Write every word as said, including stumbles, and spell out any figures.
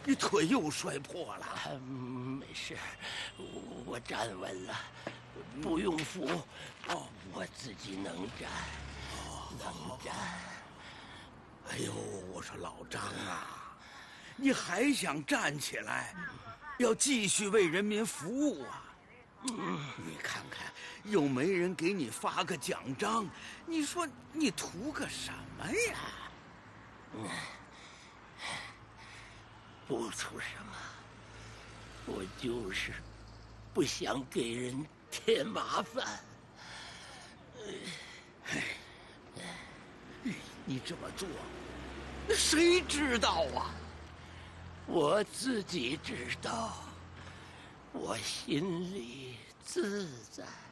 你腿又摔破了。 啊、没事，我我站稳了，不用扶，哦，我自己能站，哦、能站。 哎呦，我说老张啊，你还想站起来，要继续为人民服务啊？嗯，你看看，又没人给你发个奖章，你说你图个什么呀？ 嗯，不图什么，我就是不想给人添麻烦。 哎，你这么做，谁知道啊？ 我自己知道，我心里自在。